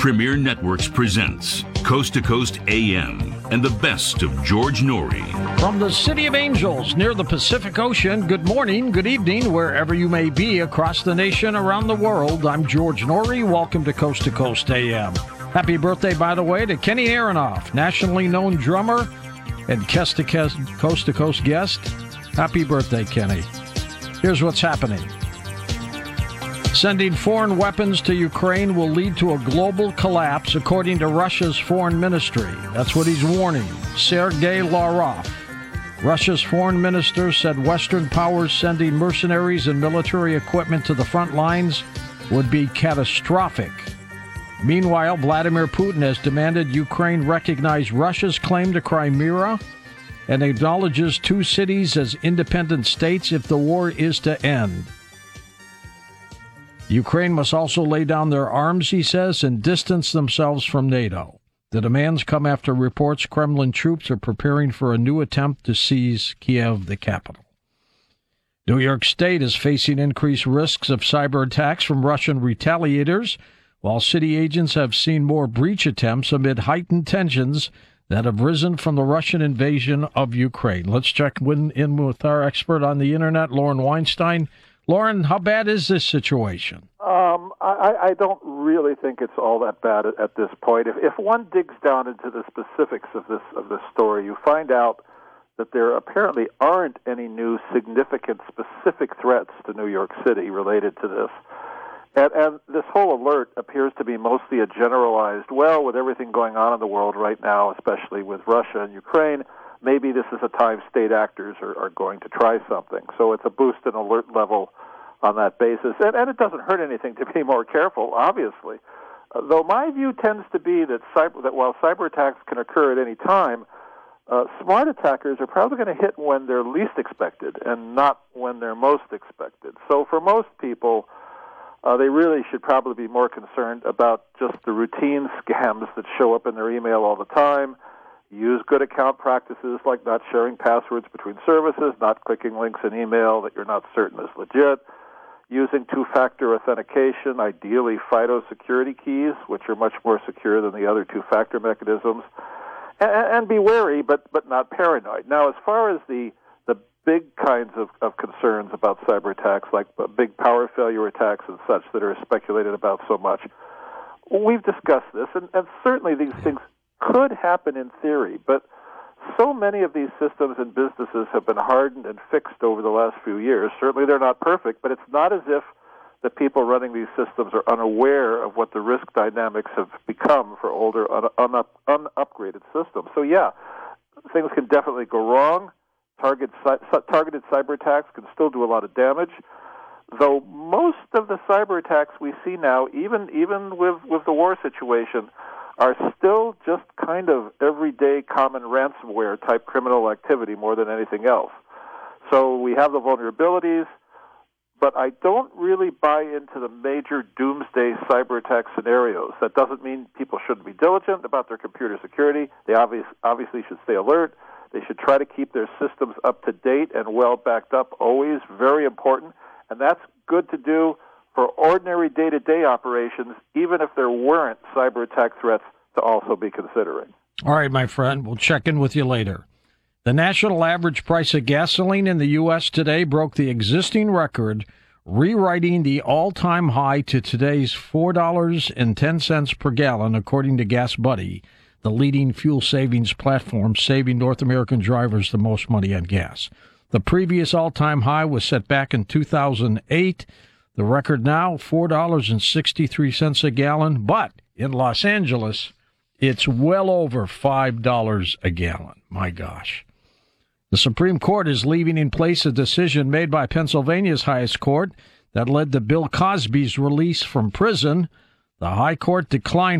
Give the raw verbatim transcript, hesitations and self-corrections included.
Premier Networks presents Coast to Coast A M and the best of George Noory. From the City of Angels near the Pacific Ocean, good morning, good evening, wherever you may be across the nation, around the world. I'm George Noory. Welcome to Coast to Coast A M. Happy birthday, by the way, to Kenny Aronoff, nationally known drummer and Coast to Coast guest. Happy birthday, Kenny. Here's what's happening. Sending foreign weapons to Ukraine will lead to a global collapse, according to Russia's foreign ministry. That's what he's warning. Sergei Lavrov, Russia's foreign minister, said Western powers sending mercenaries and military equipment to the front lines would be catastrophic. Meanwhile, Vladimir Putin has demanded Ukraine recognize Russia's claim to Crimea and acknowledges two cities as independent states if the war is to end. Ukraine must also lay down their arms, he says, and distance themselves from NATO. The demands come after reports Kremlin troops are preparing for a new attempt to seize Kiev, the capital. New York State is facing increased risks of cyber attacks from Russian retaliators, while city agents have seen more breach attempts amid heightened tensions that have risen from the Russian invasion of Ukraine. Let's check in with our expert on the internet, Lauren Weinstein. Lauren, how bad is this situation? Um, I, I don't really think it's all that bad at, at this point. If, if one digs down into the specifics of this of this story, you find out that there apparently aren't any new significant specific threats to New York City related to this. And, and this whole alert appears to be mostly a generalized, well, with everything going on in the world right now, especially with Russia and Ukraine, maybe this is a time state actors are, are going to try something. So it's a boost in alert level on that basis. And, and it doesn't hurt anything to be more careful, obviously. Uh, though my view tends to be that, cyber, that while cyber attacks can occur at any time, uh, smart attackers are probably going to hit when they're least expected and not when they're most expected. So for most people, uh, they really should probably be more concerned about just the routine scams that show up in their email all the time. Use good account practices like not sharing passwords between services, not clicking links in email that you're not certain is legit, using two-factor authentication, ideally FIDO security keys, which are much more secure than the other two-factor mechanisms, and, and be wary but, but not paranoid. Now, as far as the, the big kinds of, of concerns about cyber attacks, like big power failure attacks and such that are speculated about so much, we've discussed this, and, and certainly these things could happen in theory, but so many of these systems and businesses have been hardened and fixed over the last few years. Certainly they're not perfect, but it's not as if the people running these systems are unaware of what the risk dynamics have become for older, un- un- unupgraded systems. So yeah, things can definitely go wrong. Target, targeted cyber attacks can still do a lot of damage, though most of the cyber attacks we see now, even even with, with the war situation, are still just kind of everyday common ransomware type criminal activity more than anything else. So we have the vulnerabilities, but I don't really buy into the major doomsday cyber attack scenarios. That doesn't mean people shouldn't be diligent about their computer security. They obvious, obviously should stay alert. They should try to keep their systems up to date and well backed up, always very important. And that's good to do for ordinary day-to-day operations, even if there weren't cyber attack threats to also be considering. All right, my friend, we'll check in with you later. The national average price of gasoline in the U S today broke the existing record, rewriting the all-time high to today's four dollars and ten cents per gallon, according to Gas Buddy, the leading fuel savings platform saving North American drivers the most money on gas. The previous all-time high was set back in two thousand eight. The record now, four dollars and sixty-three cents a gallon, but in Los Angeles, it's well over five dollars a gallon. My gosh. The Supreme Court is leaving in place a decision made by Pennsylvania's highest court that led to Bill Cosby's release from prison. The High Court declined